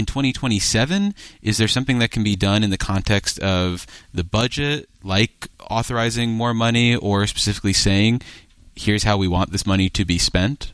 In 2027, is there something that can be done in the context of the budget, like authorizing more money or specifically saying, here's how we want this money to be spent?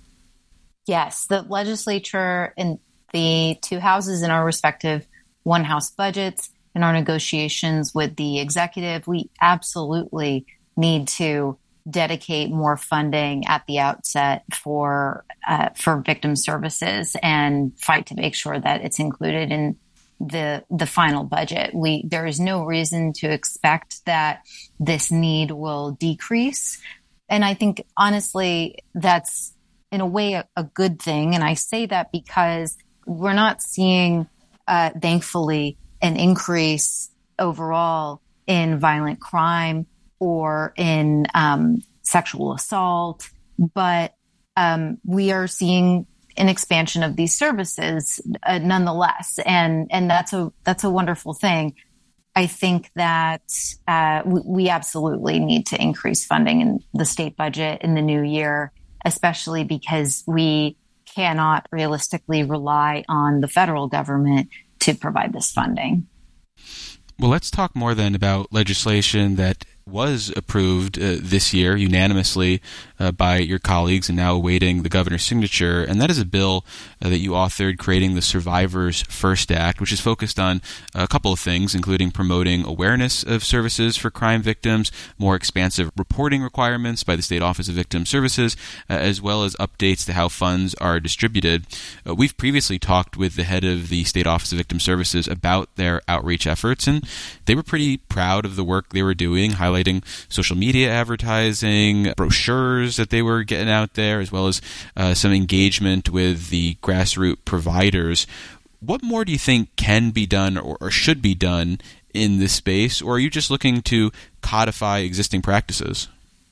Yes, the legislature and the two houses in our respective one-house budgets in our negotiations with the executive, we absolutely need to dedicate more funding at the outset for victim services and fight to make sure that it's included in the final budget. There is no reason to expect that this need will decrease. And I think, honestly, that's in a way a good thing. And I say that because we're not seeing, thankfully, an increase overall in violent crime or in sexual assault, but we are seeing an expansion of these services nonetheless, and that's a wonderful thing. I think that we absolutely need to increase funding in the state budget in the new year, especially because we cannot realistically rely on the federal government to provide this funding. Well, let's talk more then about legislation that was approved this year unanimously by your colleagues and now awaiting the governor's signature. And that is a bill that you authored creating the Survivors First Act, which is focused on a couple of things, including promoting awareness of services for crime victims, more expansive reporting requirements by the State Office of Victim Services, as well as updates to how funds are distributed. We've previously talked with the head of the State Office of Victim Services about their outreach efforts, and they were pretty proud of the work they were doing, highlighting social media advertising, brochures that they were getting out there, as well as some engagement with the grassroots providers. What more do you think can be done or should be done in this space, or are you just looking to codify existing practices?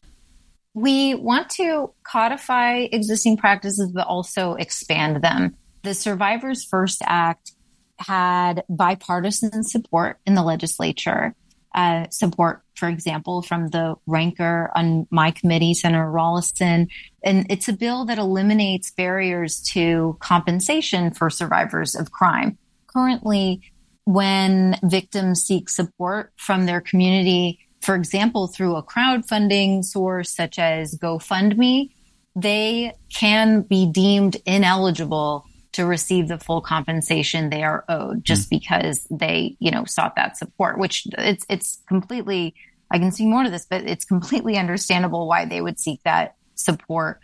We want to codify existing practices, but also expand them. The Survivors First Act had bipartisan support in the legislature. Support, for example, from the ranker on my committee, Senator Rollison. And it's a bill that eliminates barriers to compensation for survivors of crime. Currently, when victims seek support from their community, for example, through a crowdfunding source such as GoFundMe, they can be deemed ineligible to receive the full compensation they are owed just because they, sought that support, which it's completely, I can see more to this, but it's completely understandable why they would seek that support,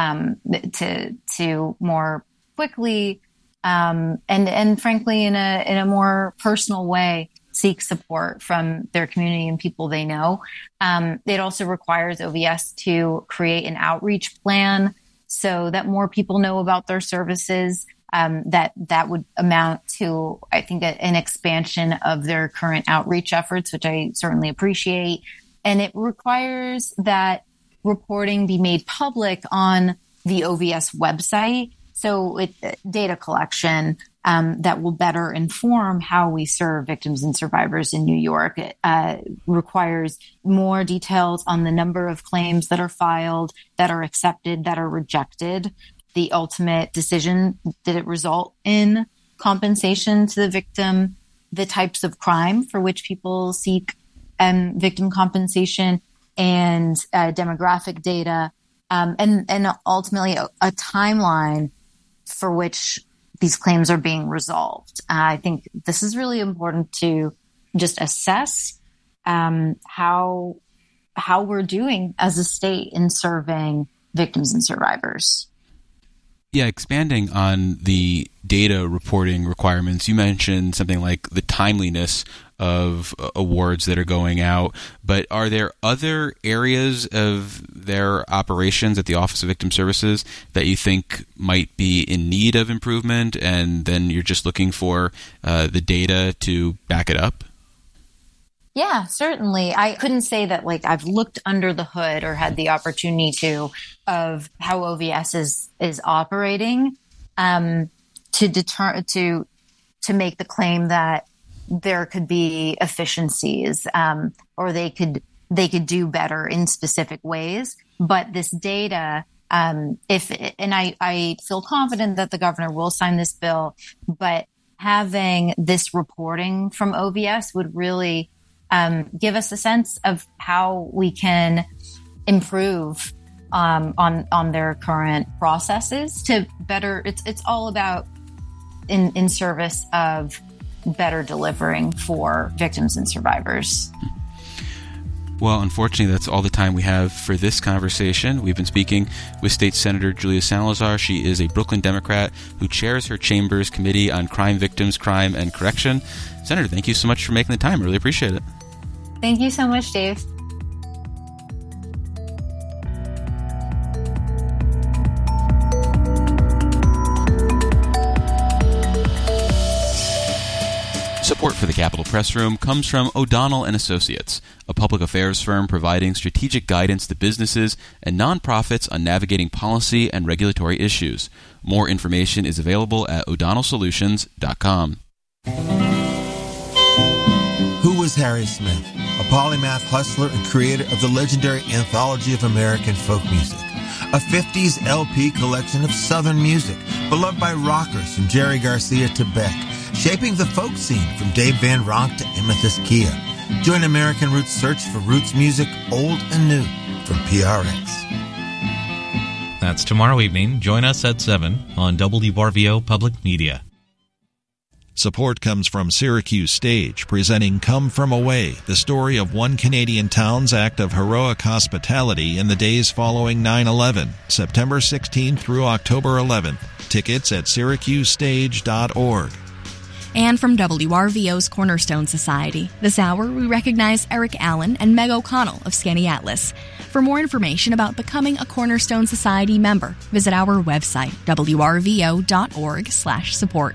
to more quickly, and frankly, in a more personal way, seek support from their community and people they know. It also requires OVS to create an outreach plan so that more people know about their services. That would amount to, I think, an expansion of their current outreach efforts, which I certainly appreciate. And it requires that reporting be made public on the OVS website. So data collection that will better inform how we serve victims and survivors in New York. It requires more details on the number of claims that are filed, that are accepted, that are rejected. The ultimate decision, did it result in compensation to the victim, the types of crime for which people seek victim compensation, and demographic data, and ultimately a timeline for which these claims are being resolved. I think this is really important to just assess how we're doing as a state in serving victims and survivors. Yeah, expanding on the data reporting requirements, you mentioned something like the timeliness of awards that are going out, but are there other areas of their operations at the Office of Victim Services that you think might be in need of improvement, and then you're just looking for the data to back it up? Yeah, certainly. I couldn't say that I've looked under the hood or had the opportunity of how OVS is operating to make the claim that there could be efficiencies or they could do better in specific ways. But this data I feel confident that the governor will sign this bill, but having this reporting from OVS would really give us a sense of how we can improve on their current processes to better. It's all about in service of better delivering for victims and survivors. Well, unfortunately, that's all the time we have for this conversation. We've been speaking with State Senator Julia Salazar. She is a Brooklyn Democrat who chairs her chamber's Committee on Crime Victims, Crime, and Correction. Senator, thank you so much for making the time. Really appreciate it. Thank you so much, Dave. Support for the Capitol Press Room comes from O'Donnell and Associates, a public affairs firm providing strategic guidance to businesses and nonprofits on navigating policy and regulatory issues. More information is available at o'donnellsolutions.com. Who was Harry Smith? A polymath hustler and creator of the legendary Anthology of American Folk Music, a 50s LP collection of Southern music, beloved by rockers from Jerry Garcia to Beck, shaping the folk scene from Dave Van Ronk to Amethyst Kia. Join American Roots' search for roots music, old and new, from PRX. That's tomorrow evening. Join us at 7 on WRVO Public Media. Support comes from Syracuse Stage, presenting Come From Away, the story of one Canadian town's act of heroic hospitality in the days following 9/11, September 16th through October 11th. Tickets at syracusestage.org. And from WRVO's Cornerstone Society, this hour we recognize Eric Allen and Meg O'Connell of Skaneateles. For more information about becoming a Cornerstone Society member, visit our website, wrvo.org/support.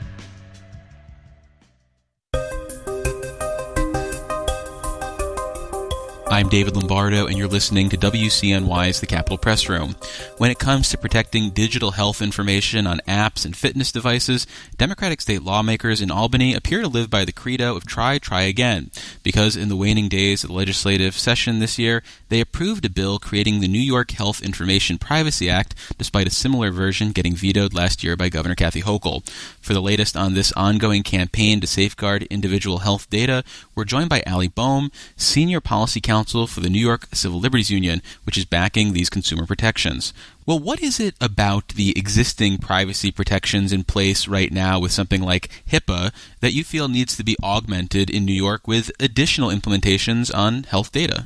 I'm David Lombardo, and you're listening to WCNY's The Capitol Press Room. When it comes to protecting digital health information on apps and fitness devices, Democratic state lawmakers in Albany appear to live by the credo of try again, because in the waning days of the legislative session this year, they approved a bill creating the New York Health Information Privacy Act, despite a similar version getting vetoed last year by Governor Kathy Hochul. For the latest on this ongoing campaign to safeguard individual health data, we're joined by Allie Boehm, Senior Policy Counsel for the New York Civil Liberties Union, which is backing these consumer protections. Well, what is it about the existing privacy protections in place right now with something like HIPAA that you feel needs to be augmented in New York with additional implementations on health data?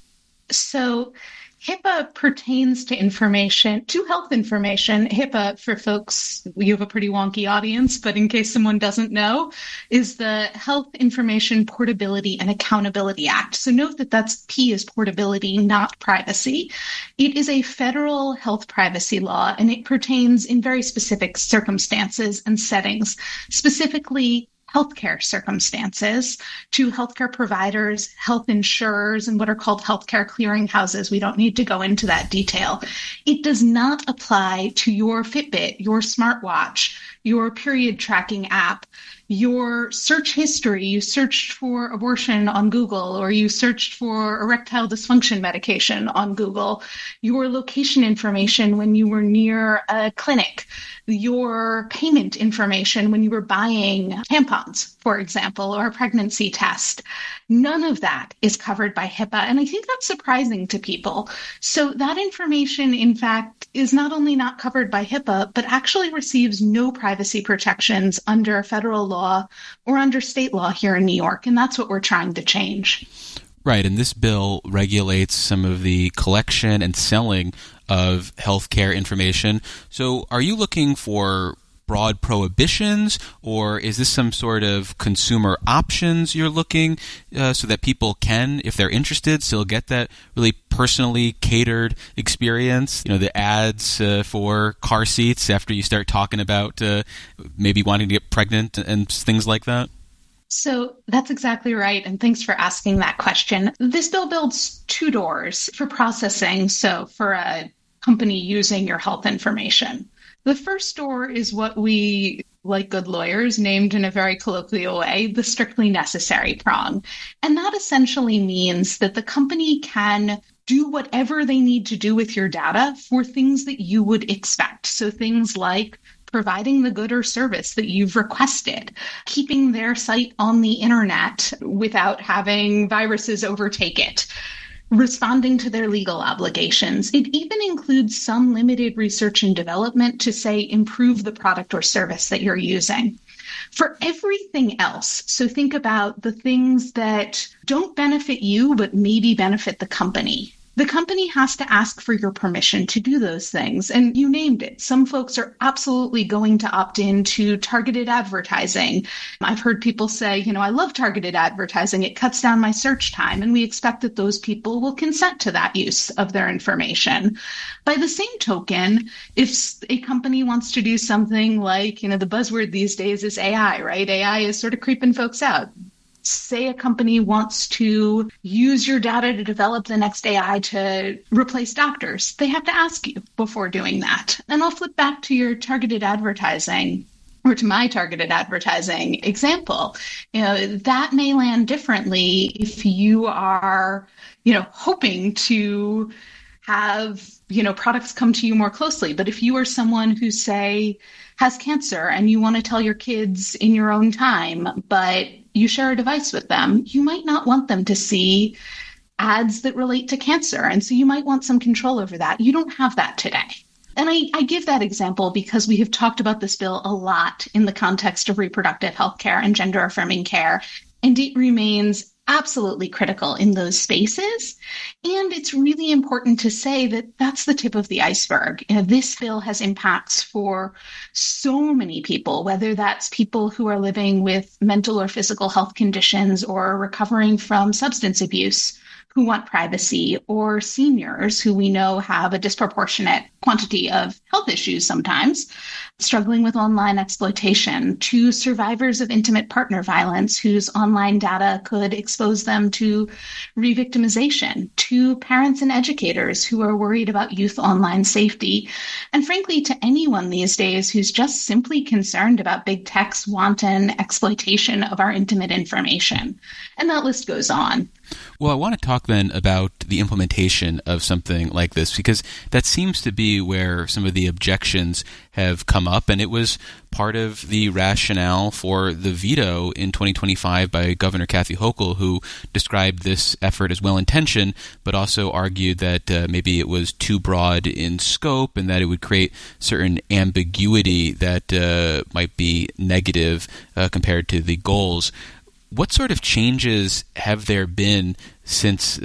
So HIPAA pertains to health information. HIPAA, for folks, you have a pretty wonky audience, but in case someone doesn't know, is the Health Information Portability and Accountability Act. So note that that's P is portability, not privacy. It is a federal health privacy law, and it pertains in very specific circumstances and settings, specifically healthcare circumstances, to healthcare providers, health insurers, and what are called healthcare clearinghouses. We don't need to go into that detail. It does not apply to your Fitbit, your smartwatch, your period tracking app, your search history. You searched for abortion on Google, or you searched for erectile dysfunction medication on Google, your location information when you were near a clinic, your payment information when you were buying tampons, for example, or a pregnancy test. None of that is covered by HIPAA, and I think that's surprising to people. So that information, in fact, is not only not covered by HIPAA, but actually receives no privacy protections under federal law or under state law here in New York, and that's what we're trying to change. Right, and this bill regulates some of the collection and selling of healthcare information. So are you looking for broad prohibitions, or is this some sort of consumer options you're looking so that people can, if they're interested, still get that really personally catered experience? You know, the ads for car seats after you start talking about maybe wanting to get pregnant and things like that? So that's exactly right. And thanks for asking that question. This bill builds two doors for processing. So for a company using your health information. The first door is what we, like good lawyers, named in a very colloquial way, the strictly necessary prong. And that essentially means that the company can do whatever they need to do with your data for things that you would expect. So things like providing the good or service that you've requested, keeping their site on the internet without having viruses overtake it, responding to their legal obligations. It even includes some limited research and development to, say, improve the product or service that you're using. For everything else, so think about the things that don't benefit you but maybe benefit the company. The company has to ask for your permission to do those things. And you named it. Some folks are absolutely going to opt into targeted advertising. I've heard people say, I love targeted advertising. It cuts down my search time. And we expect that those people will consent to that use of their information. By the same token, if a company wants to do something like, the buzzword these days is AI, right? AI is sort of creeping folks out. Say a company wants to use your data to develop the next AI to replace doctors. They have to ask you before doing that. And I'll flip back to your targeted advertising, or to my targeted advertising example. That may land differently if you are, hoping to have, products come to you more closely. But if you are someone who, say, has cancer and you want to tell your kids in your own time, but you share a device with them, you might not want them to see ads that relate to cancer. And so you might want some control over that. You don't have that today. And I give that example because we have talked about this bill a lot in the context of reproductive health care and gender affirming care. And it remains absolutely critical in those spaces. And it's really important to say that that's the tip of the iceberg. This bill has impacts for so many people, whether that's people who are living with mental or physical health conditions or recovering from substance abuse who want privacy, or seniors who we know have a disproportionate quantity of health issues sometimes, struggling with online exploitation, to survivors of intimate partner violence whose online data could expose them to re-victimization, to parents and educators who are worried about youth online safety, and frankly, to anyone these days who's just simply concerned about big tech's wanton exploitation of our intimate information. And that list goes on. Well, I want to talk then about the implementation of something like this, because that seems to be where some of the objections have come up, and it was part of the rationale for the veto in 2025 by Governor Kathy Hochul, who described this effort as well-intentioned, but also argued that maybe it was too broad in scope and that it would create certain ambiguity that might be negative compared to the goals. What sort of changes have there been since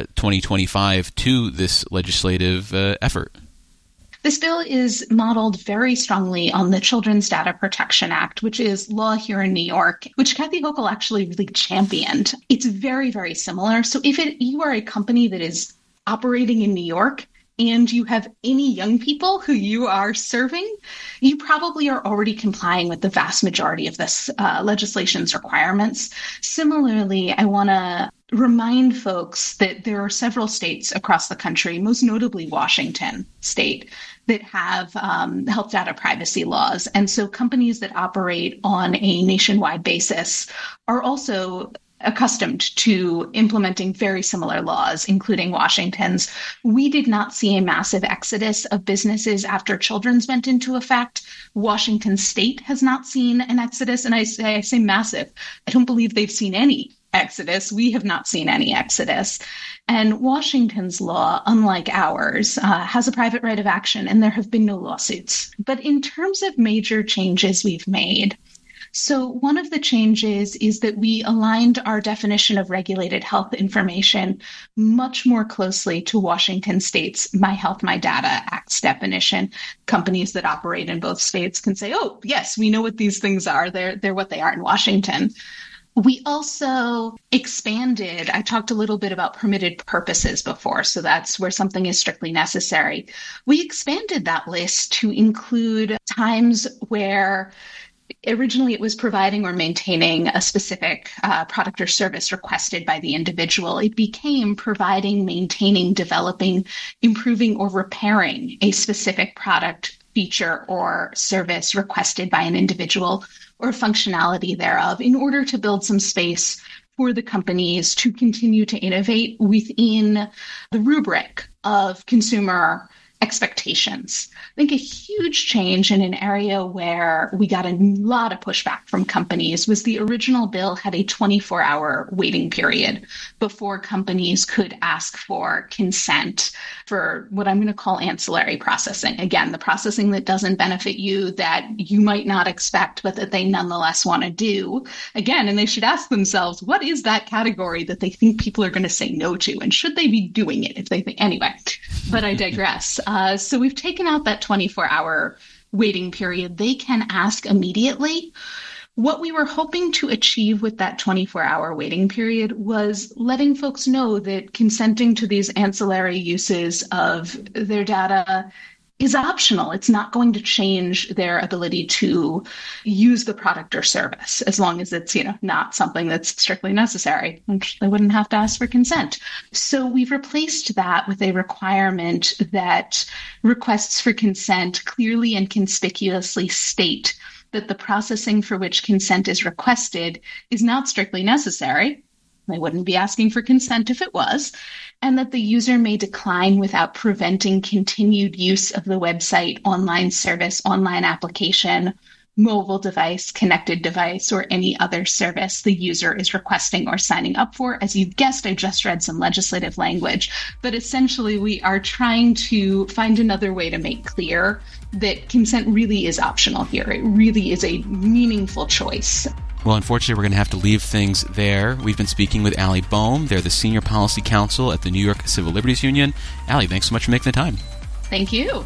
2025 to this legislative effort? This bill is modeled very strongly on the Children's Data Protection Act, which is law here in New York, which Kathy Hochul actually really championed. It's very, very similar. So if you are a company that is operating in New York, and you have any young people who you are serving, you probably are already complying with the vast majority of this legislation's requirements. Similarly, I want to remind folks that there are several states across the country, most notably Washington State, that have health data privacy laws. And so companies that operate on a nationwide basis are also accustomed to implementing very similar laws, including Washington's. We did not see a massive exodus of businesses after Children's went into effect. Washington State has not seen an exodus, and I say massive. I don't believe they've seen any exodus. We have not seen any exodus. And Washington's law, unlike ours, has a private right of action, and there have been no lawsuits. But in terms of major changes we've made, so one of the changes is that we aligned our definition of regulated health information much more closely to Washington State's My Health, My Data Act's definition. Companies that operate in both states can say, oh, yes, we know what these things are. They're what they are in Washington. We also expanded, I talked a little bit about permitted purposes before, so that's where something is strictly necessary. We expanded that list to include times where originally it was providing or maintaining a specific product or service requested by the individual. It became providing, maintaining, developing, improving, or repairing a specific product, feature, or service requested by an individual or functionality thereof in order to build some space for the companies to continue to innovate within the rubric of consumer expectations. I think a huge change in an area where we got a lot of pushback from companies was the original bill had a 24-hour waiting period before companies could ask for consent for what I'm going to call ancillary processing. Again, the processing that doesn't benefit you, that you might not expect, but that they nonetheless want to do. Again, and they should ask themselves, what is that category that they think people are going to say no to? And should they be doing it if they think, anyway, but I digress. So we've taken out that 24-hour waiting period. They can ask immediately. What we were hoping to achieve with that 24-hour waiting period was letting folks know that consenting to these ancillary uses of their data is optional. It's not going to change their ability to use the product or service, as long as it's, not something that's strictly necessary, which they wouldn't have to ask for consent. So we've replaced that with a requirement that requests for consent clearly and conspicuously state that the processing for which consent is requested is not strictly necessary. They wouldn't be asking for consent if it was, and that the user may decline without preventing continued use of the website, online service, online application, mobile device, connected device, or any other service the user is requesting or signing up for. As you guessed, I just read some legislative language, but essentially we are trying to find another way to make clear that consent really is optional here. It really is a meaningful choice. Well, unfortunately, we're going to have to leave things there. We've been speaking with Allie Boehm. They're the Senior Policy Counsel at the New York Civil Liberties Union. Allie, thanks so much for making the time. Thank you.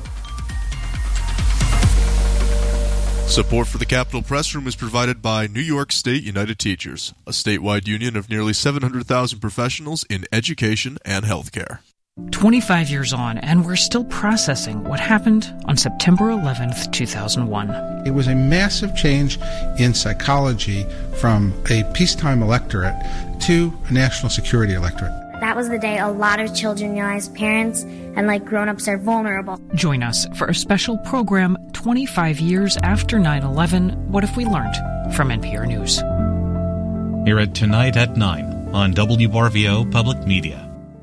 Support for the Capitol Press Room is provided by New York State United Teachers, a statewide union of nearly 700,000 professionals in education and healthcare. 25 years on, and we're still processing what happened on September 11th, 2001. It was a massive change in psychology from a peacetime electorate to a national security electorate. That was the day a lot of children realized parents and grown-ups are vulnerable. Join us for a special program 25 years after 9/11, What If We Learned? From NPR News. Hear it tonight at 9 on WRVO Public Media.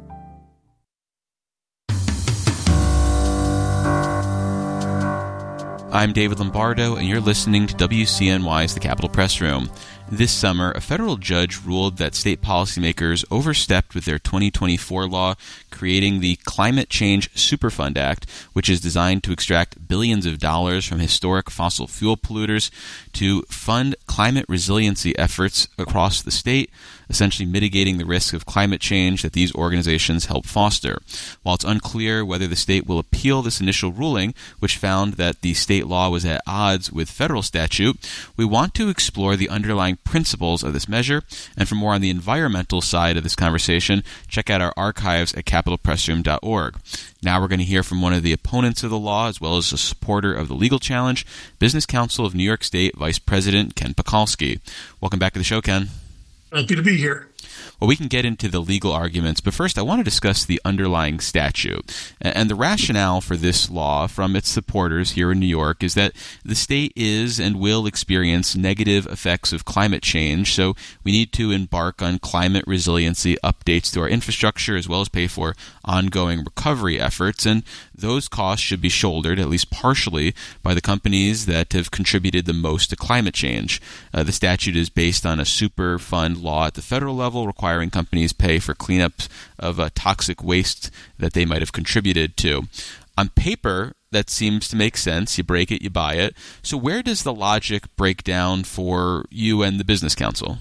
I'm David Lombardo, and you're listening to WCNY's The Capitol Press Room. This summer, a federal judge ruled that state policymakers overstepped with their 2024 law, creating the Climate Change Superfund Act, which is designed to extract billions of dollars from historic fossil fuel polluters to fund climate resiliency efforts across the state, essentially mitigating the risk of climate change that these organizations help foster. While it's unclear whether the state will appeal this initial ruling, which found that the state law was at odds with federal statute, we want to explore the underlying principles of this measure. And for more on the environmental side of this conversation, check out our archives at capitolpressroom.org. Now we're going to hear from one of the opponents of the law, as well as a supporter of the legal challenge, Business Counsel of New York State Vice President Ken Pakulski. Welcome back to the show, Ken. Happy to be here. Well, we can get into the legal arguments, but first I want to discuss the underlying statute. And the rationale for this law from its supporters here in New York is that the state is and will experience negative effects of climate change, so we need to embark on climate resiliency updates to our infrastructure as well as pay for ongoing recovery efforts, and those costs should be shouldered, at least partially, by the companies that have contributed the most to climate change. The statute is based on a Superfund law at the federal level requiring companies pay for cleanup of toxic waste that they might have contributed to. On paper, that seems to make sense. You break it, you buy it. So where does the logic break down for you and the Business Council?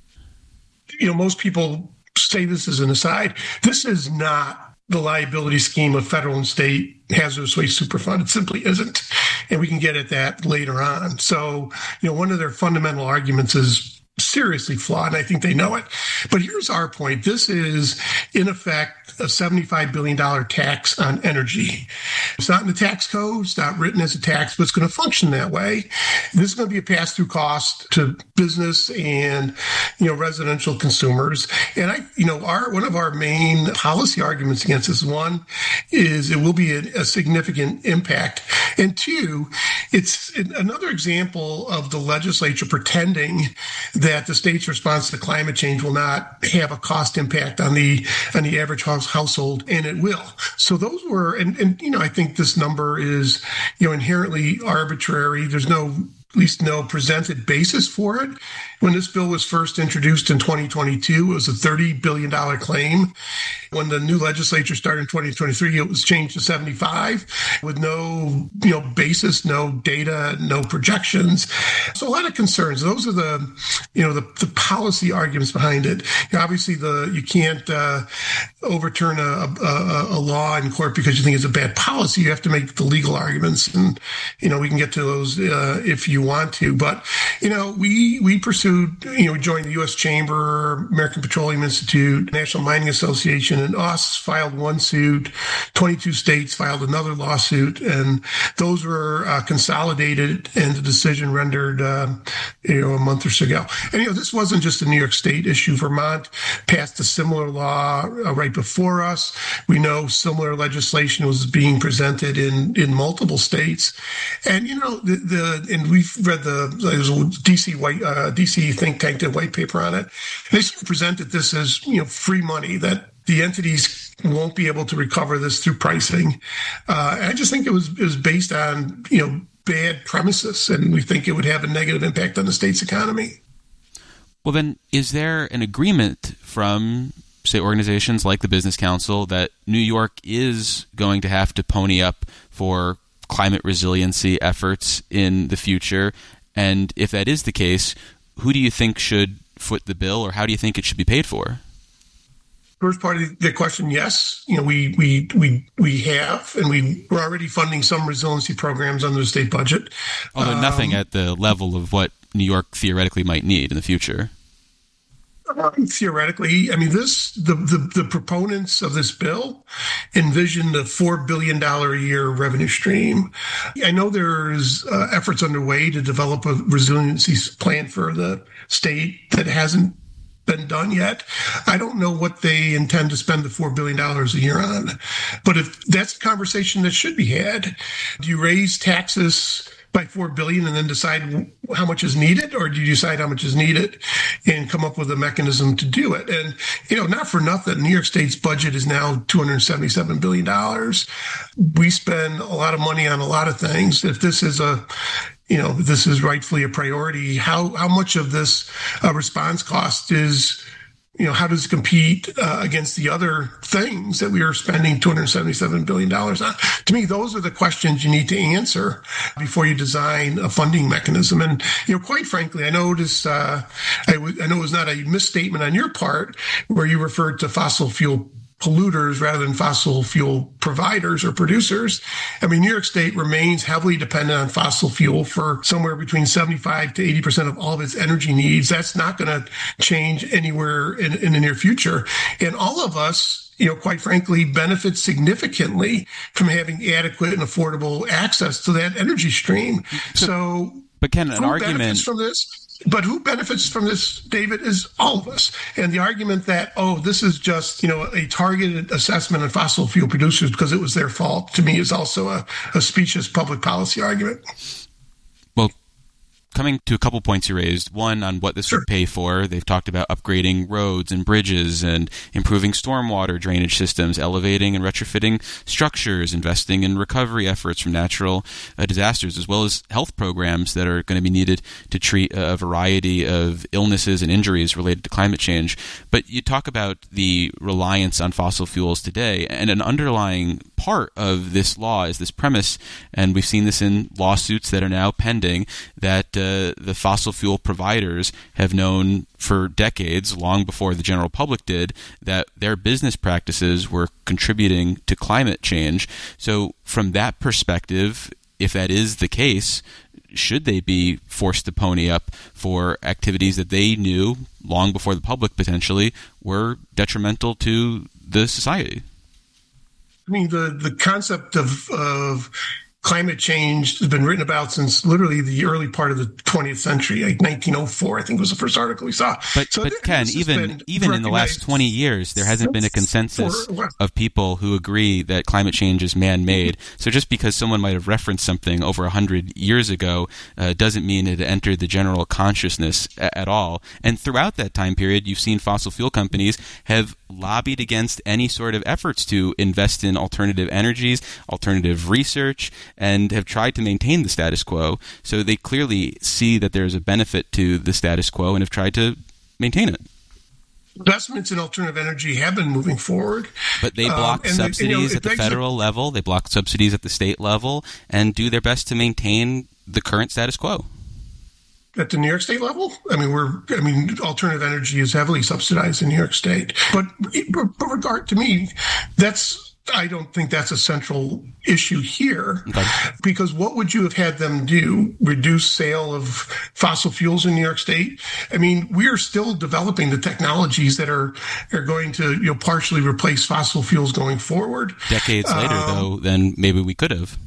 Most people say this as an aside. This is not the liability scheme of federal and state hazardous waste superfund. It simply isn't. And we can get at that later on. So, one of their fundamental arguments is seriously flawed, and I think they know it. But here's our point. This is, in effect, a $75 billion tax on energy. It's not in the tax code. It's not written as a tax, but it's going to function that way. This is going to be a pass-through cost to business and, residential consumers. And one of our main policy arguments against this, one, is it will be a significant impact. And two, it's another example of the legislature pretending that the state's response to climate change will not have a cost impact on the average household, and it will. So those were, and I think this number is, inherently arbitrary. There's at least no presented basis for it. When this bill was first introduced in 2022, it was a $30 billion claim. When the new legislature started in 2023, it was changed to 75 with no, basis, no data, no projections. So a lot of concerns. Those are the policy arguments behind it. Obviously, you can't overturn a law in court because you think it's a bad policy. You have to make the legal arguments, and we can get to those if you want to. But we pursued. We joined the U.S. Chamber, American Petroleum Institute, National Mining Association, and us filed one suit. 22 states filed another lawsuit, and those were consolidated and the decision rendered, a month or so ago. And this wasn't just a New York State issue. Vermont passed a similar law right before us. We know similar legislation was being presented in multiple states, and and we've read there's a DC think tank did a white paper on it. They presented this as free money, that the entities won't be able to recover this through pricing. I just think it was based on bad premises, and we think it would have a negative impact on the state's economy. Well, then, is there an agreement from, say, organizations like the Business Council that New York is going to have to pony up for climate resiliency efforts in the future? And if that is the case, who do you think should foot the bill, or how do you think it should be paid for? First part of the question, yes. We have, and we're already funding some resiliency programs under the state budget. Although nothing at the level of what New York theoretically might need in the future. Theoretically, the proponents of this bill envisioned a $4 billion a year revenue stream. I know there's efforts underway to develop a resiliency plan for the state that hasn't been done yet. I don't know what they intend to spend the $4 billion a year on. But if that's a conversation that should be had, do you raise taxes by $4 billion and then decide how much is needed, or do you decide how much is needed and come up with a mechanism to do it? And, not for nothing, New York State's budget is now $277 billion. We spend a lot of money on a lot of things. If this is this is rightfully a priority, how much of this response cost is, how does it compete against the other things that we are spending $277 billion on? To me, those are the questions you need to answer before you design a funding mechanism. And, quite frankly, I noticed, I know it was not a misstatement on your part where you referred to fossil fuel polluters rather than fossil fuel providers or producers. New York State remains heavily dependent on fossil fuel for somewhere between 75 to 80% of all of its energy needs. That's not going to change anywhere in the near future. And all of us, quite frankly, benefit significantly from having adequate and affordable access to that energy stream. So, but Ken, an argument benefits from this? But who benefits from this, David, is all of us. And the argument that, this is just, a targeted assessment of fossil fuel producers because it was their fault, to me is also a specious public policy argument. Well, coming to a couple points you raised, one on what this would pay for. They've talked about upgrading roads and bridges and improving stormwater drainage systems, elevating and retrofitting structures, investing in recovery efforts from natural disasters, as well as health programs that are going to be needed to treat a variety of illnesses and injuries related to climate change. But you talk about the reliance on fossil fuels today, and an underlying part of this law is this premise, and we've seen this in lawsuits that are now pending, that the fossil fuel providers have known for decades, long before the general public did, that their business practices were contributing to climate change. So from that perspective, if that is the case, should they be forced to pony up for activities that they knew long before the public potentially were detrimental to the society? The concept of climate change has been written about since literally the early part of the 20th century, like 1904, I think was the first article we saw. But Ken, even in the last 20 years, there hasn't been a consensus of people who agree that climate change is man-made. So just because someone might have referenced something over 100 years ago doesn't mean it entered the general consciousness at all. And throughout that time period, you've seen fossil fuel companies have lobbied against any sort of efforts to invest in alternative energies, alternative research, and have tried to maintain the status quo. So they clearly see that there's a benefit to the status quo and have tried to maintain it. Investments in alternative energy have been moving forward. But they block subsidies at the federal level, they block subsidies at the state level, and do their best to maintain the current status quo. At the New York State level, alternative energy is heavily subsidized in New York State. But regard to me, I don't think that's a central issue here, because what would you have had them do? Reduce sale of fossil fuels in New York State? I mean, we're still developing the technologies that are going to partially replace fossil fuels going forward. Decades later, though, then maybe we could have.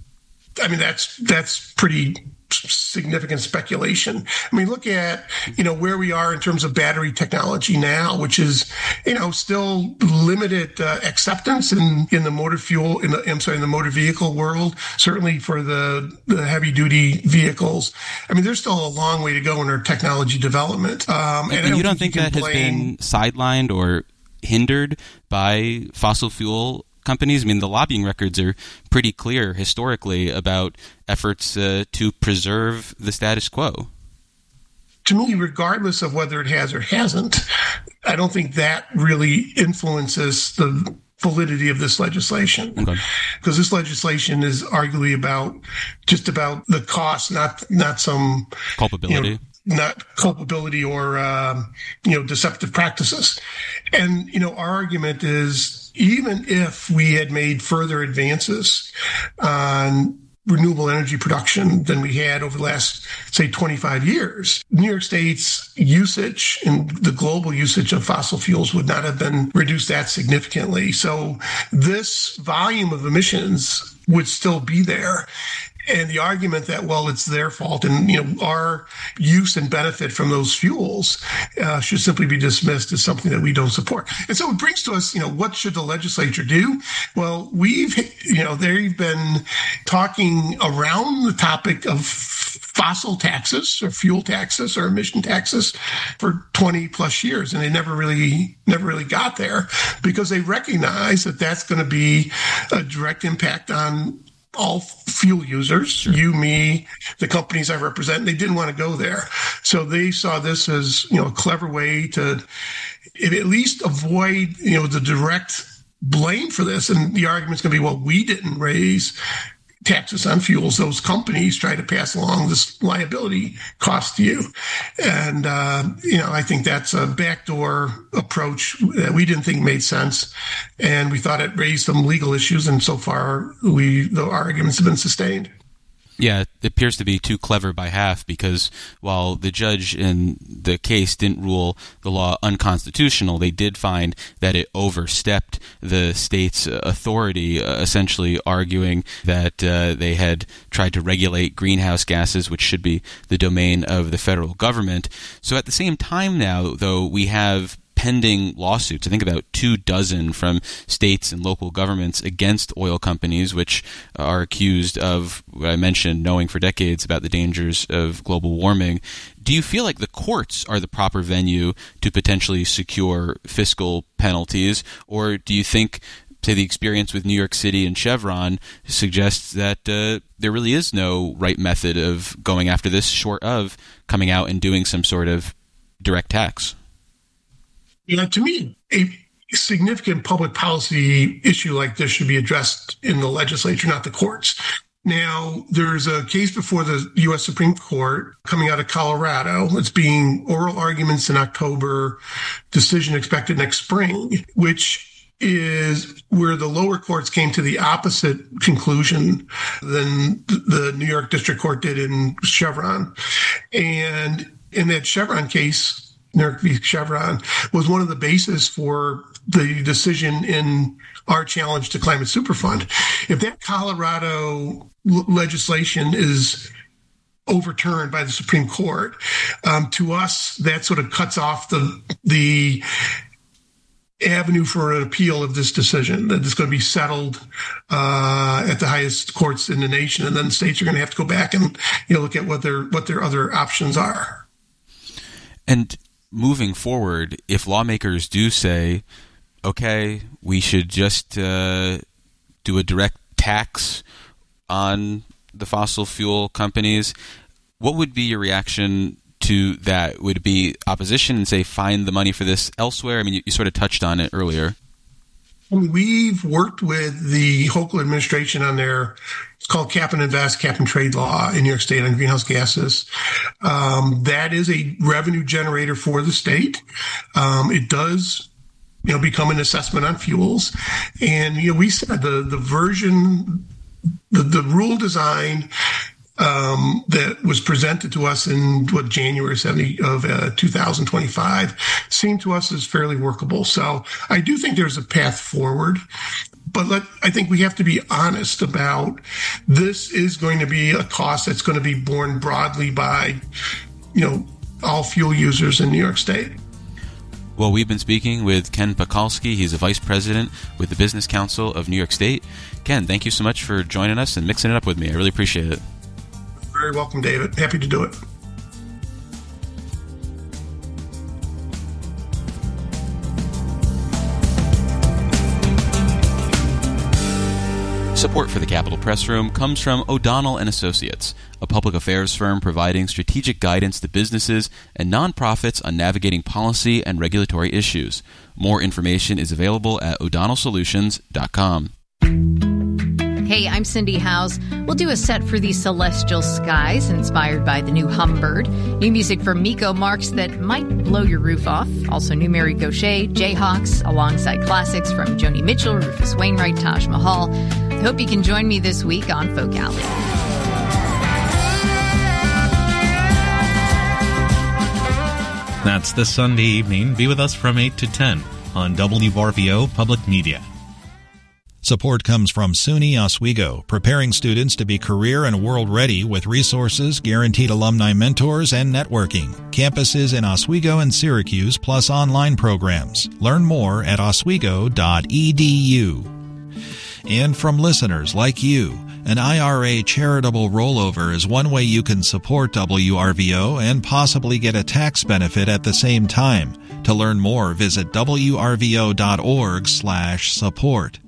I mean, that's pretty significant speculation. I mean, look at, where we are in terms of battery technology now, which is, still limited acceptance in the motor fuel, in the motor vehicle world, certainly for the heavy duty vehicles. I mean, there's still a long way to go in our technology development. And you don't think that has been sidelined or hindered by fossil fuel companies? I mean, the lobbying records are pretty clear historically about efforts to preserve the status quo. To me, regardless of whether it has or hasn't, I don't think that really influences the validity of this legislation. Because this legislation is arguably about the cost, not some culpability. Not culpability or deceptive practices. And our argument is, even if we had made further advances on renewable energy production than we had over the last, say, 25 years, New York State's usage and the global usage of fossil fuels would not have been reduced that significantly. So this volume of emissions would still be there. And the argument that, it's their fault and, our use and benefit from those fuels should simply be dismissed as something that we don't support. And so it brings to us, what should the legislature do? Well, they've been talking around the topic of fossil taxes or fuel taxes or emission taxes for 20 plus years. And they never really got there, because they recognize that that's going to be a direct impact on all fuel users, sure. You, me, the companies I represent. They didn't want to go there. So they saw this as, a clever way to at least avoid, the direct blame for this. And the argument's going to be, we didn't raise taxes on fuels. Those companies try to pass along this liability cost to you. And, I think that's a backdoor approach that we didn't think made sense. And we thought it raised some legal issues. And so far, the arguments have been sustained. Yeah, it appears to be too clever by half, because while the judge in the case didn't rule the law unconstitutional, they did find that it overstepped the state's authority, essentially arguing that they had tried to regulate greenhouse gases, which should be the domain of the federal government. So at the same time now, though, we have pending lawsuits, I think about 24 from states and local governments against oil companies, which are accused of what I mentioned, knowing for decades about the dangers of global warming. Do you feel like the courts are the proper venue to potentially secure fiscal penalties, or do you think, say, the experience with New York City and Chevron suggests that there really is no right method of going after this, short of coming out and doing some sort of direct tax? To me, a significant public policy issue like this should be addressed in the legislature, not the courts. Now, there's a case before the U.S. Supreme Court coming out of Colorado. It's being oral arguments in October, decision expected next spring, which is where the lower courts came to the opposite conclusion than the New York District Court did in Chevron. And in that Chevron case, New York v. Chevron was one of the bases for the decision in our challenge to Climate Superfund. if that Colorado legislation is overturned by the Supreme Court, to us, that sort of cuts off the avenue for an appeal of this decision, that it's going to be settled at the highest courts in the nation, and then states are going to have to go back and look at what their other options are. And moving forward, if lawmakers do say, okay, we should just do a direct tax on the fossil fuel companies, what would be your reaction to that? Would it be opposition and say, find the money for this elsewhere? I mean, you sort of touched on it earlier. We've worked with the Hochul administration on it's called Cap and Invest, Cap and Trade law in New York State on greenhouse gases. That is a revenue generator for the state. It does become an assessment on fuels. And, we said the version, the rule design that was presented to us in January 2025 seemed to us as fairly workable. So I do think there's a path forward, but I think we have to be honest about this is going to be a cost that's going to be borne broadly by, all fuel users in New York State. Well, we've been speaking with Ken Pakulski. He's a vice president with the Business Council of New York State. Ken, thank you so much for joining us and mixing it up with me. I really appreciate it. Very welcome, David. Happy to do it. Support for the Capitol Press Room comes from O'Donnell & Associates, a public affairs firm providing strategic guidance to businesses and nonprofits on navigating policy and regulatory issues. More information is available at o'donnellsolutions.com. Hey, I'm Cindy Howes. We'll do a set for the celestial skies inspired by the new Humbird. New music from Miko Marks that might blow your roof off. Also new Mary Gauthier, Jayhawks, alongside classics from Joni Mitchell, Rufus Wainwright, Taj Mahal. I hope you can join me this week on Folk Alley. That's this Sunday evening. Be with us from 8 to 10 on WRVO Public Media. Support comes from SUNY Oswego, preparing students to be career and world ready with resources, guaranteed alumni mentors, and networking. Campuses in Oswego and Syracuse, plus online programs. Learn more at oswego.edu. And from listeners like you, an IRA charitable rollover is one way you can support WRVO and possibly get a tax benefit at the same time. To learn more, visit wrvo.org/support.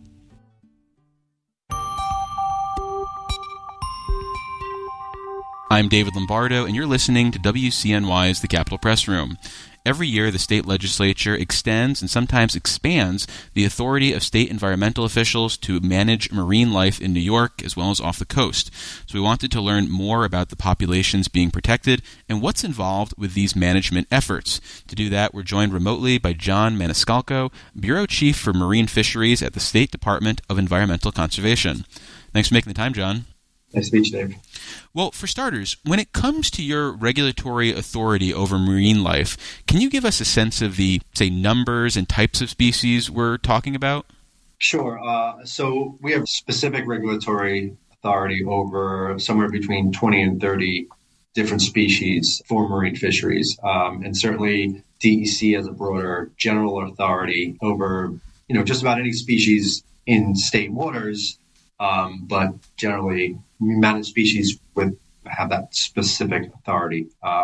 I'm David Lombardo, and you're listening to WCNY's The Capitol Press Room. Every year, the state legislature extends and sometimes expands the authority of state environmental officials to manage marine life in New York as well as off the coast. So we wanted to learn more about the populations being protected and what's involved with these management efforts. To do that, we're joined remotely by John Maniscalco, Bureau Chief for Marine Fisheries at the State Department of Environmental Conservation. Thanks for making the time, John. Nice to meet you, Dave. Well, for starters, when it comes to your regulatory authority over marine life, can you give us a sense of the, say, numbers and types of species we're talking about? Sure. So we have specific regulatory authority over somewhere between 20 and 30 different species for marine fisheries. And certainly DEC has a broader general authority over, just about any species in state waters. But generally, we manage species have that specific authority.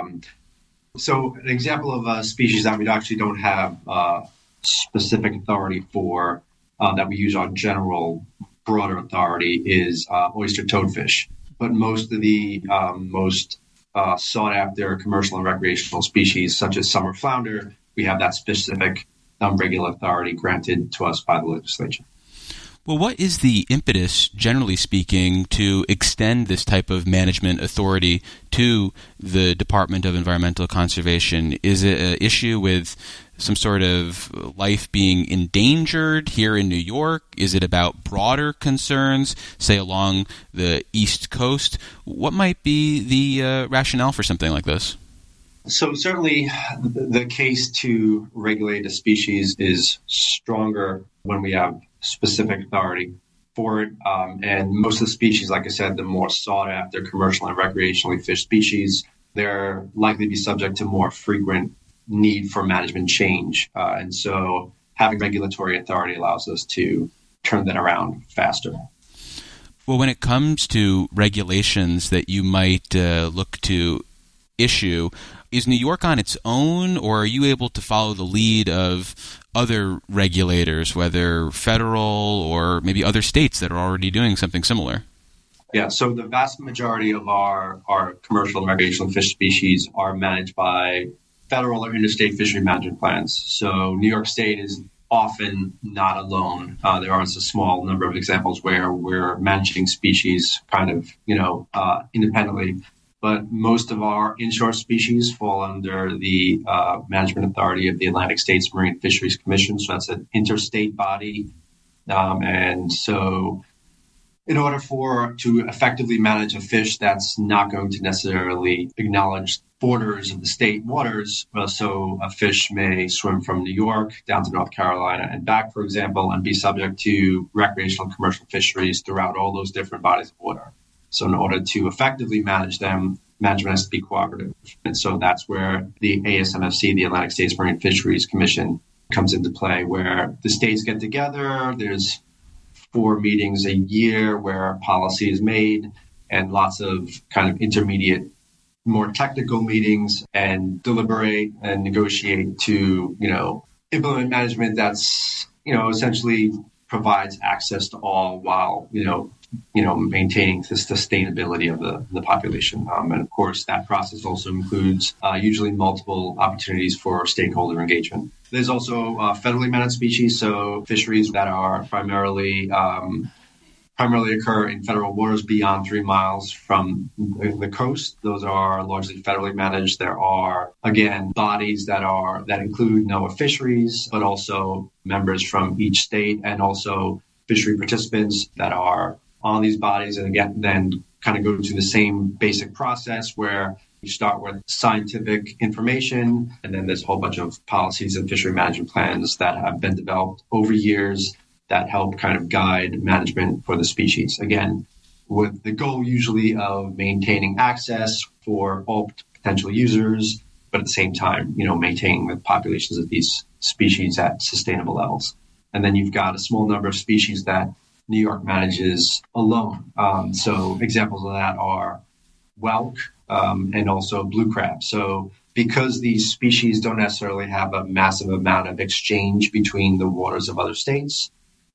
So an example of a species that we actually don't have specific authority for that we use on general broader authority is oyster toadfish. But most of the most sought after commercial and recreational species, such as summer flounder, we have that specific regular authority granted to us by the legislature. Well, what is the impetus, generally speaking, to extend this type of management authority to the Department of Environmental Conservation? Is it an issue with some sort of life being endangered here in New York? Is it about broader concerns, say, along the East Coast? What might be the rationale for something like this? So certainly the case to regulate a species is stronger when we have specific authority. for it. And most of the species, like I said, the more sought after commercial and recreationally fished species, they're likely to be subject to more frequent need for management change. And so having regulatory authority allows us to turn that around faster. Well, when it comes to regulations that you might look to issue, is New York on its own, or are you able to follow the lead of other regulators, whether federal or maybe other states that are already doing something similar? Yeah, so the vast majority of our commercial and recreational fish species are managed by federal or interstate fishery management plans. So New York State is often not alone. There are a small number of examples where we're managing species kind of, independently. But most of our inshore species fall under the management authority of the Atlantic States Marine Fisheries Commission. So that's an interstate body. And so in order to effectively manage a fish that's not going to necessarily acknowledge borders of the state waters, so a fish may swim from New York down to North Carolina and back, for example, and be subject to recreational and commercial fisheries throughout all those different bodies of water. So in order to effectively manage them, management has to be cooperative. And so that's where the ASMFC, the Atlantic States Marine Fisheries Commission, comes into play, where the states get together. There's 4 meetings a year where policy is made, and lots of kind of intermediate, more technical meetings, and deliberate and negotiate to, implement management that's, essentially provides access to all while, maintaining the sustainability of the population. And of course, that process also includes usually multiple opportunities for stakeholder engagement. There's also federally managed species, so fisheries that are primarily occur in federal waters beyond 3 miles from the coast. Those are largely federally managed. There are, again, bodies that include NOAA fisheries, but also members from each state, and also fishery participants that are on these bodies. And again, then kind of go through the same basic process where you start with scientific information, and then there's a whole bunch of policies and fishery management plans that have been developed over years that help kind of guide management for the species. Again, with the goal usually of maintaining access for all potential users, but at the same time, maintaining the populations of these species at sustainable levels. And then you've got a small number of species that New York manages alone. So examples of that are whelk and also blue crab. So because these species don't necessarily have a massive amount of exchange between the waters of other states,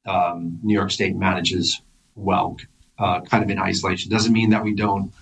New York State manages whelk kind of in isolation. Doesn't mean that we don't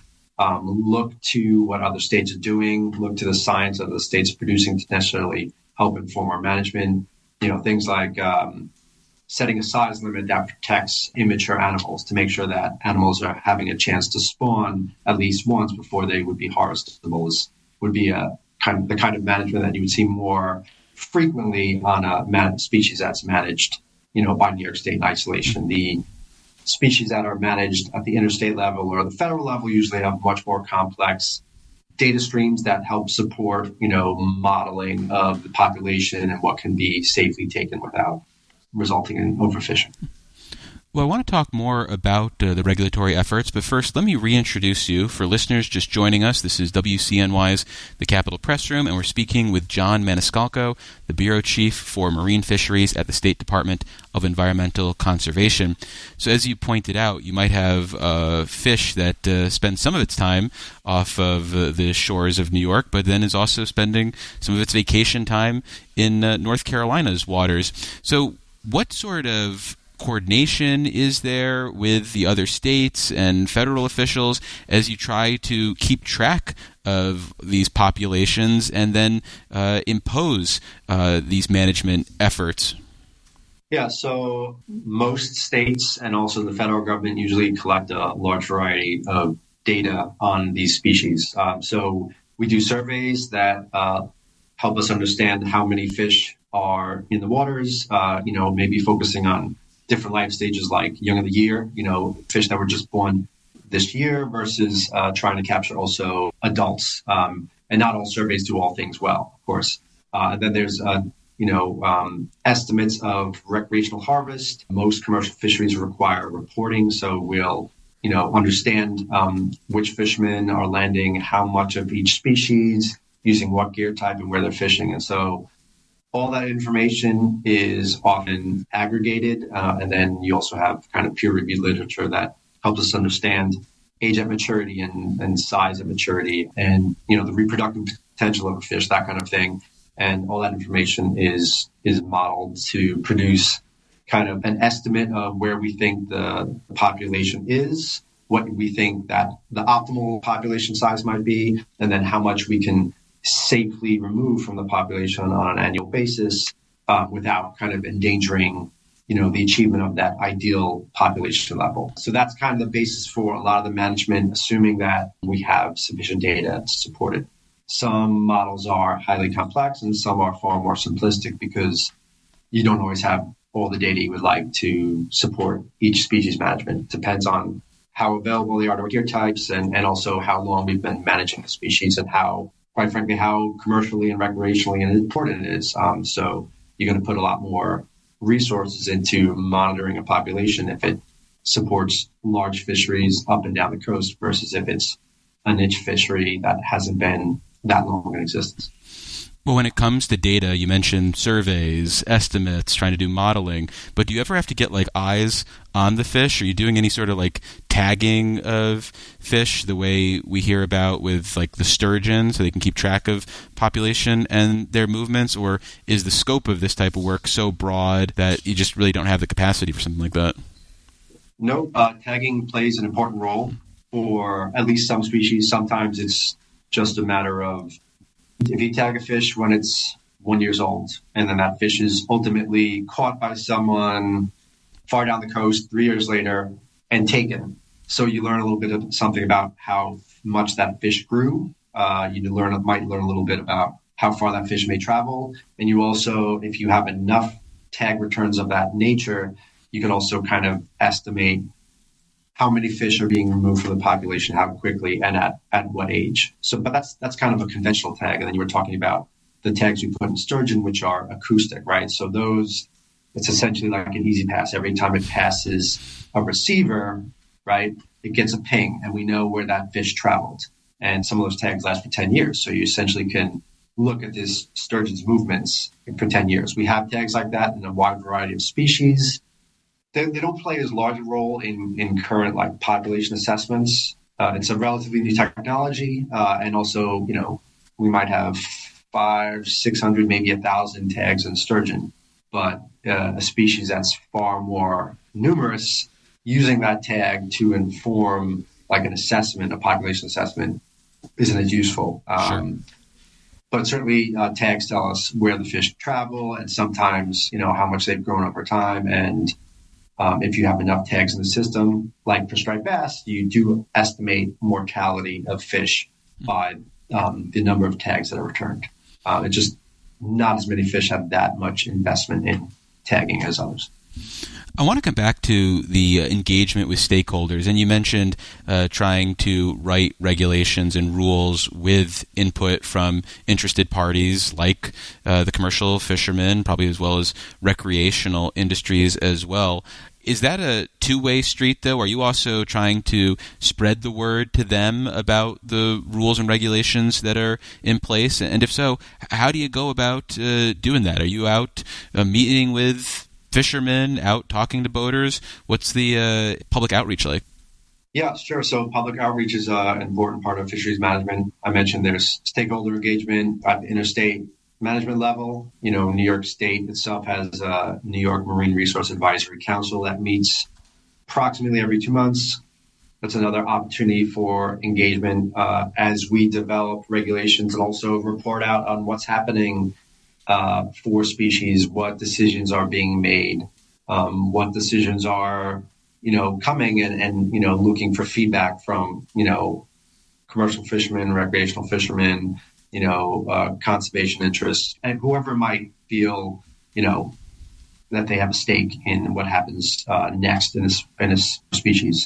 look to what other states are doing, look to the science of the states producing to necessarily help inform our management. Things like setting a size limit that protects immature animals to make sure that animals are having a chance to spawn at least once before they would be harvestable would be the kind of management that you would see more frequently on a species that's managed, by New York State in isolation. The species that are managed at the interstate level or the federal level usually have much more complex data streams that help support, modeling of the population and what can be safely taken without resulting in overfishing. Well, I want to talk more about the regulatory efforts, but first let me reintroduce you. For listeners just joining us, this is WCNY's The Capitol Press Room, and we're speaking with John Maniscalco, the Bureau Chief for Marine Fisheries at the State Department of Environmental Conservation. So as you pointed out, you might have fish that spends some of its time off of the shores of New York, but then is also spending some of its vacation time in North Carolina's waters. So what sort of coordination is there with the other states and federal officials as you try to keep track of these populations and then impose these management efforts? Yeah, so most states and also the federal government usually collect a large variety of data on these species. So we do surveys that help us understand how many fish are in the waters, maybe focusing on different life stages like young of the year, fish that were just born this year versus trying to capture also adults. And not all surveys do all things well, of course. And then there's estimates of recreational harvest. Most commercial fisheries require reporting, so we'll understand which fishermen are landing how much of each species, using what gear type and where they're fishing. And so all that information is often aggregated. And then you also have kind of peer-reviewed literature that helps us understand age at maturity and size at maturity and, the reproductive potential of a fish, that kind of thing. And all that information is modeled to produce kind of an estimate of where we think the population is, what we think that the optimal population size might be, and then how much we can safely remove from the population on an annual basis without kind of endangering, the achievement of that ideal population level. So that's kind of the basis for a lot of the management, assuming that we have sufficient data to support it. Some models are highly complex and some are far more simplistic because you don't always have all the data you would like to support each species management. It depends on how available they are to our gear types and also how long we've been managing the species and how, quite frankly, how commercially and recreationally important it is. So you're going to put a lot more resources into monitoring a population if it supports large fisheries up and down the coast versus if it's a niche fishery that hasn't been that long in existence. Well, when it comes to data, you mentioned surveys, estimates, trying to do modeling, but do you ever have to get eyes on the fish? Are you doing any sort of tagging of fish the way we hear about with the sturgeon so they can keep track of population and their movements? Or is the scope of this type of work so broad that you just really don't have the capacity for something like that? No, tagging plays an important role for at least some species. Sometimes it's just a matter of if you tag a fish when it's 1 year old, and then that fish is ultimately caught by someone far down the coast 3 years later and taken. So you learn a little bit of something about how much that fish grew. You might learn a little bit about how far that fish may travel. And you also, if you have enough tag returns of that nature, you can also kind of estimate how many fish are being removed from the population, how quickly, and at what age. But that's kind of a conventional tag. And then you were talking about the tags we put in sturgeon, which are acoustic, right? So those, it's essentially like an easy pass. Every time it passes a receiver, right, it gets a ping, and we know where that fish traveled. And some of those tags last for 10 years. So you essentially can look at this sturgeon's movements for 10 years. We have tags like that in a wide variety of species. They don't play as large a role in current population assessments. It's a relatively new technology, and also we might have 500, 600, maybe 1,000 tags in sturgeon, but a species that's far more numerous, using that tag to inform an assessment, a population assessment, isn't as useful. Sure. But certainly tags tell us where the fish travel, and sometimes how much they've grown over time. And if you have enough tags in the system, like for striped bass, you do estimate mortality of fish by the number of tags that are returned. It's just not as many fish have that much investment in tagging as others. I want to come back to the engagement with stakeholders, and you mentioned trying to write regulations and rules with input from interested parties like the commercial fishermen, probably as well as recreational industries as well. Is that a two-way street, though? Are you also trying to spread the word to them about the rules and regulations that are in place? And if so, how do you go about doing that? Are you out meeting with fishermen, out talking to boaters? What's the public outreach like? Yeah, sure. So public outreach is an important part of fisheries management. I mentioned there's stakeholder engagement at the interstate management level. New York State itself has a New York Marine Resource Advisory Council that meets approximately every 2 months. That's another opportunity for engagement as we develop regulations and also report out on what's happening for species, what decisions are being made, what decisions are, coming and looking for feedback from, commercial fishermen, recreational fishermen, conservation interests, and whoever might feel, that they have a stake in what happens next in this species.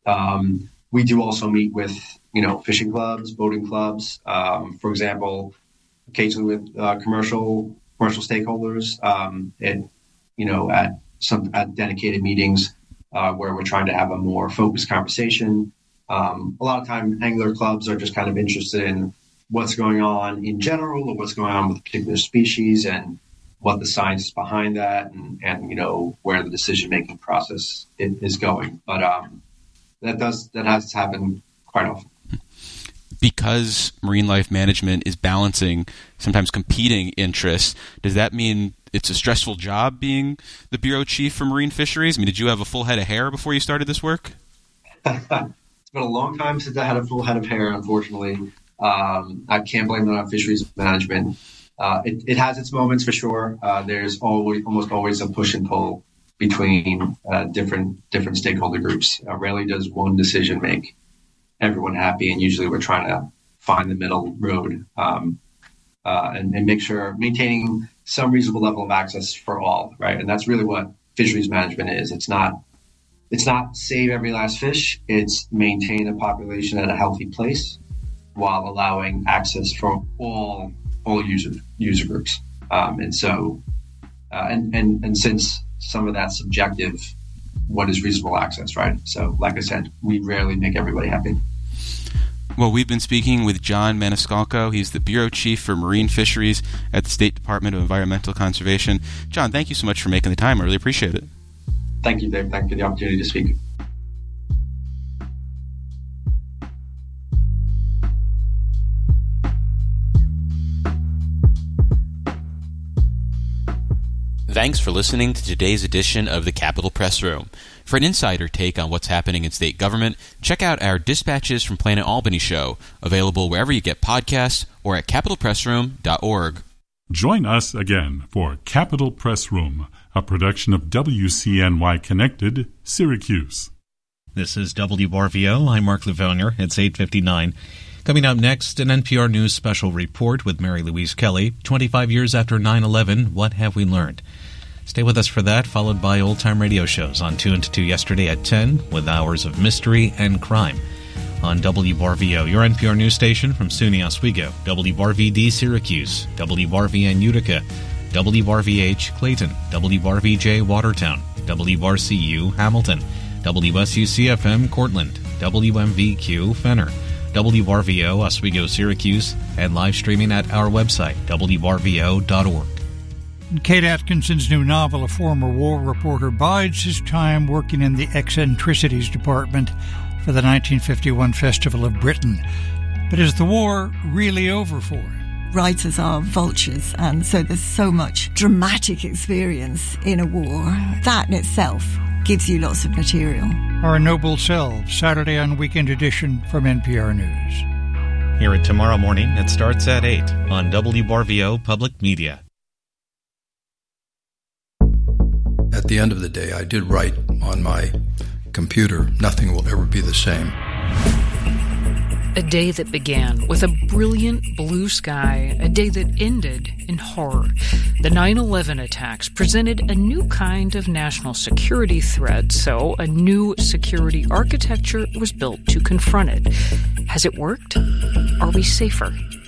We do also meet with, fishing clubs, boating clubs, for example, occasionally with commercial commercial stakeholders, at dedicated meetings where we're trying to have a more focused conversation. A lot of time, angler clubs are just kind of interested in what's going on in general, or what's going on with a particular species, and what the science is behind that, and where the decision-making process is going. But that has happened quite often. Because marine life management is balancing sometimes competing interests, does that mean it's a stressful job being the bureau chief for marine fisheries? I mean, did you have a full head of hair before you started this work? It's been a long time since I had a full head of hair, unfortunately. I can't blame that on fisheries management. It has its moments for sure. There's almost always a push and pull between different stakeholder groups. Rarely does one decision make everyone happy, and usually we're trying to find the middle road and make sure maintaining some reasonable level of access for all, right? And that's really what fisheries management is. It's not save every last fish. It's maintain a population at a healthy place while allowing access from all user groups. And since some of that's subjective, what is reasonable access, right? So, like I said, we rarely make everybody happy. Well, we've been speaking with John Maniscalco. He's the Bureau Chief for Marine Fisheries at the State Department of Environmental Conservation. John, thank you so much for making the time. I really appreciate it. Thank you, Dave. Thank you for the opportunity to speak. Thanks for listening to today's edition of the Capitol Press Room. For an insider take on what's happening in state government, check out our Dispatches from Planet Albany show, available wherever you get podcasts or at capitolpressroom.org. Join us again for Capitol Press Room, a production of WCNY Connected, Syracuse. This is WRVO. I'm Mark Livonia. It's 8:59. Coming up next, an NPR News special report with Mary Louise Kelly. 25 years after 9/11, what have we learned? Stay with us for that, followed by old-time radio shows on 2 and 2 yesterday at 10, with hours of mystery and crime. On WRVO, your NPR news station from SUNY Oswego, WRVD Syracuse, WRVN Utica, WRVH Clayton, WRVJ Watertown, WRCU Hamilton, WSUCFM Cortland, WMVQ Fenner, WRVO Oswego Syracuse, and live streaming at our website, WRVO.org. Kate Atkinson's new novel, a former war reporter, bides his time working in the eccentricities department for the 1951 Festival of Britain. But is the war really over for him? Writers are vultures, and so there's so much dramatic experience in a war. That in itself gives you lots of material. Our Noble Selves, Saturday on Weekend Edition from NPR News. Hear it tomorrow morning. It starts at 8 on WRVO Public Media. At the end of the day, I did write on my computer, nothing will ever be the same. A day that began with a brilliant blue sky, a day that ended in horror. The 9/11 attacks presented a new kind of national security threat, so a new security architecture was built to confront it. Has it worked? Are we safer?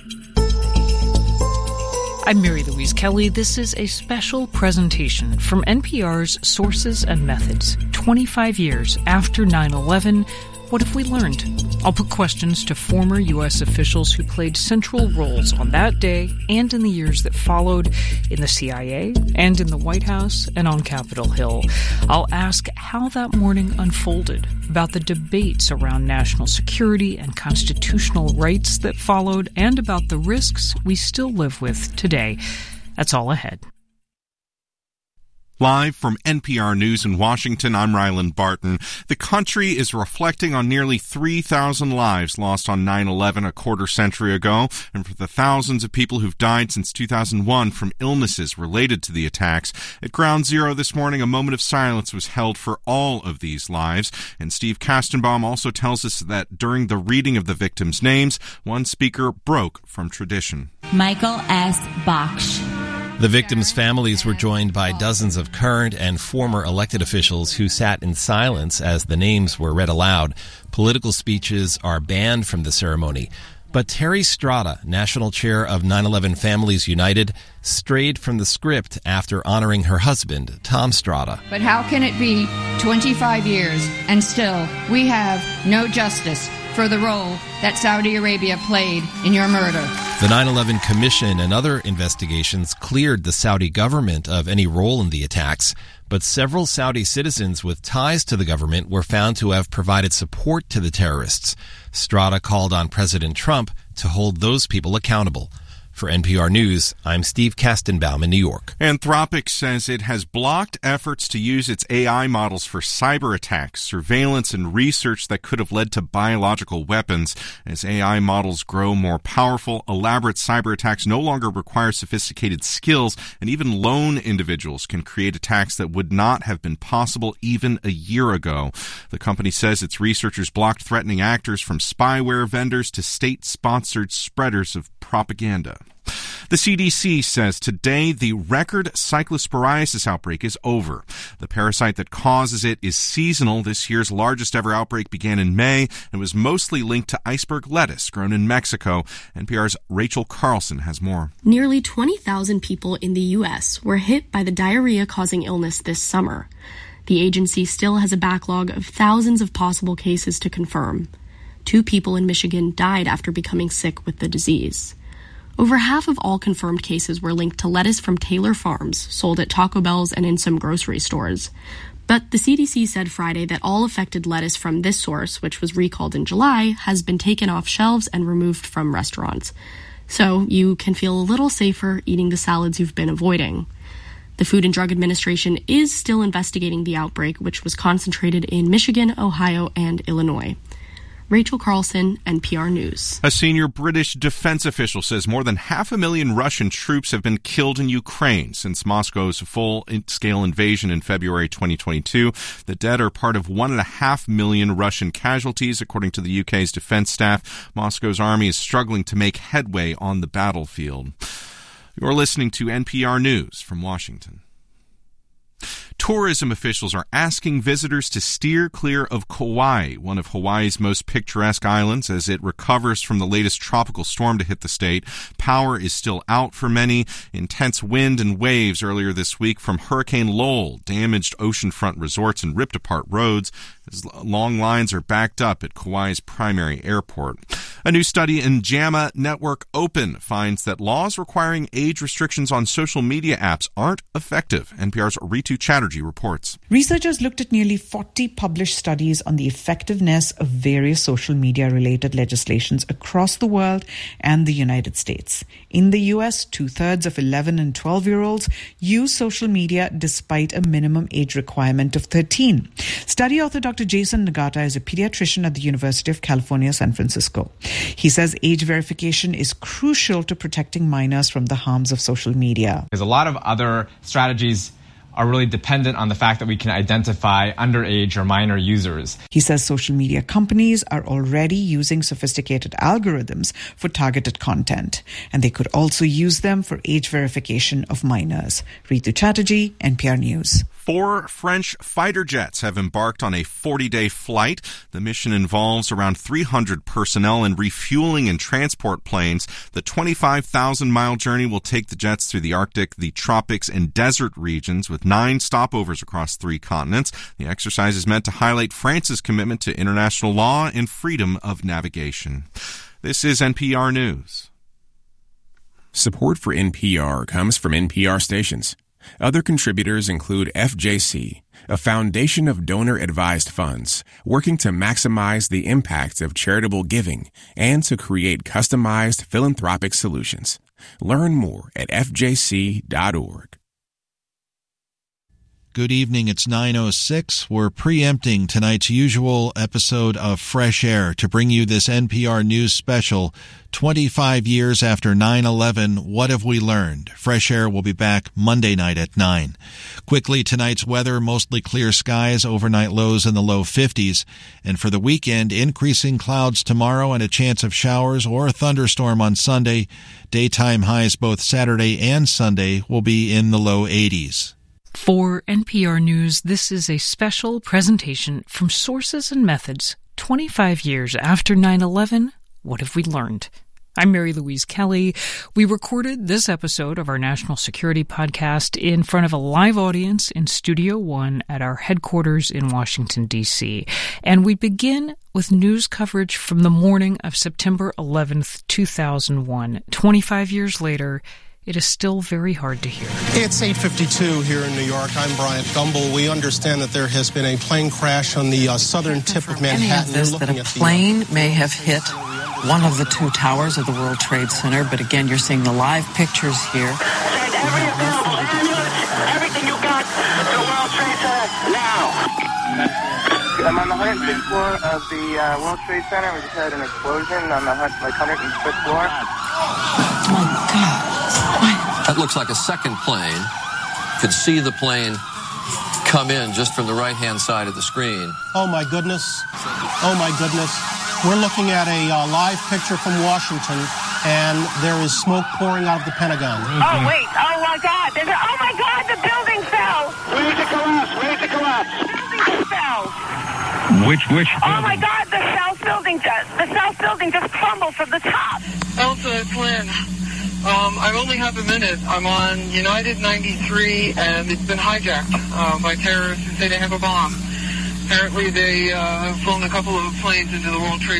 I'm Mary Louise Kelly. This is a special presentation from NPR's Sources and Methods. 25 years after 9/11, what have we learned? I'll put questions to former U.S. officials who played central roles on that day and in the years that followed in the CIA and in the White House and on Capitol Hill. I'll ask how that morning unfolded, about the debates around national security and constitutional rights that followed, and about the risks we still live with today. That's all ahead. Live from NPR News in Washington, I'm Ryland Barton. The country is reflecting on nearly 3,000 lives lost on 9/11 a quarter century ago, and for the thousands of people who've died since 2001 from illnesses related to the attacks. At Ground Zero this morning, a moment of silence was held for all of these lives, and Steve Kastenbaum also tells us that during the reading of the victims' names, one speaker broke from tradition. Michael S. Baksh. The victims' families were joined by dozens of current and former elected officials who sat in silence as the names were read aloud. Political speeches are banned from the ceremony, But Terry Strada, National Chair of 9/11 Families United, strayed from the script after honoring her husband, Tom Strada. But how can it be 25 years and still we have no justice for the role that Saudi Arabia played in your murder? The 9/11 Commission and other investigations cleared the Saudi government of any role in the attacks, but several Saudi citizens with ties to the government were found to have provided support to the terrorists. Strada called on President Trump to hold those people accountable. For NPR News, I'm Steve Kastenbaum in New York. Anthropic says it has blocked efforts to use its AI models for cyber attacks, surveillance, and research that could have led to biological weapons. As AI models grow more powerful, elaborate cyber attacks no longer require sophisticated skills, and even lone individuals can create attacks that would not have been possible even a year ago. The company says its researchers blocked threatening actors from spyware vendors to state-sponsored spreaders of propaganda. The CDC says today the record cyclosporiasis outbreak is over. The parasite that causes it is seasonal. This year's largest ever outbreak began in May and was mostly linked to iceberg lettuce grown in Mexico. NPR's Rachel Carlson has more. Nearly 20,000 people in the U.S. were hit by the diarrhea-causing illness this summer. The agency still has a backlog of thousands of possible cases to confirm. 2 people in Michigan died after becoming sick with the disease. Over half of all confirmed cases were linked to lettuce from Taylor Farms, sold at Taco Bell's and in some grocery stores. But the CDC said Friday that all affected lettuce from this source, which was recalled in July, has been taken off shelves and removed from restaurants. So you can feel a little safer eating the salads you've been avoiding. The Food and Drug Administration is still investigating the outbreak, which was concentrated in Michigan, Ohio, and Illinois. Rachel Carlson, NPR News. A senior British defense official says more than 500,000 Russian troops have been killed in Ukraine since Moscow's full-scale invasion in February 2022. The dead are part of 1.5 million Russian casualties, according to the UK's defense staff. Moscow's army is struggling to make headway on the battlefield. You're listening to NPR News from Washington. Tourism officials are asking visitors to steer clear of Kauai, one of Hawaii's most picturesque islands, as it recovers from the latest tropical storm to hit the state. Power is still out for many. Intense wind and waves earlier this week from Hurricane Lowell damaged oceanfront resorts and ripped apart roads, as long lines are backed up at Kauai's primary airport. A new study in JAMA Network Open finds that laws requiring age restrictions on social media apps aren't effective. NPR's Ritu Chatterjee reports. Researchers looked at nearly 40 published studies on the effectiveness of various social media-related legislations across the world and the United States. In the U.S., 2/3 of 11 and 12-year-olds use social media despite a minimum age requirement of 13. Study author Dr. Jason Nagata is a pediatrician at the University of California, San Francisco. He says age verification is crucial to protecting minors from the harms of social media. There's a lot of other strategies are really dependent on the fact that we can identify underage or minor users. He says social media companies are already using sophisticated algorithms for targeted content, and they could also use them for age verification of minors. Ritu Chatterjee, NPR News. 4 French fighter jets have embarked on a 40-day flight. The mission involves around 300 personnel and refueling and transport planes. The 25,000-mile journey will take the jets through the Arctic, the tropics, and desert regions with 9 stopovers across 3 continents. The exercise is meant to highlight France's commitment to international law and freedom of navigation. This is NPR News. Support for NPR comes from NPR stations. Other contributors include FJC, a foundation of donor-advised funds working to maximize the impact of charitable giving and to create customized philanthropic solutions. Learn more at fjc.org. Good evening. It's 9:06. We're preempting tonight's usual episode of Fresh Air to bring you this NPR News special, 25 years after 9/11, What Have We Learned? Fresh Air will be back Monday night at 9. Quickly, tonight's weather, mostly clear skies, overnight lows in the low 50s. And for the weekend, increasing clouds tomorrow and a chance of showers or a thunderstorm on Sunday. Daytime highs both Saturday and Sunday will be in the low 80s. For NPR News, this is a special presentation from Sources and Methods, 25 years after 9/11, What Have We Learned? I'm Mary Louise Kelly. We recorded this episode of our National Security Podcast in front of a live audience in Studio One at our headquarters in Washington, D.C. And we begin with news coverage from the morning of September 11th, 2001. 25 years later, it is still very hard to hear. It's 8:52 here in New York. I'm Bryant Gumbel. We understand that there has been a plane crash on the southern tip of Manhattan. Any of this, that a plane may have hit one of the two towers of the World Trade Center, but again, you're seeing the live pictures here. Send every available ambulance, everything you got to the World Trade Center now. I'm on the 106th floor of the World Trade Center. We just had an explosion on the 105th floor. Oh my God. That looks like a second plane. Could see the plane come in just from the right-hand side of the screen. Oh my goodness. Oh my goodness. We're looking at a live picture from Washington, and there is smoke pouring out of the Pentagon. Oh, wait. Oh, my God. Oh, my God. The building fell. Ready to collapse. Ready to collapse. The building just fell. Which Oh, my God. The South building just crumbled from the top. Elsa, it's Lynn. I only have a minute. I'm on United 93, and it's been hijacked by terrorists who say they have a bomb. Apparently, they have flown a couple of planes into the World Trade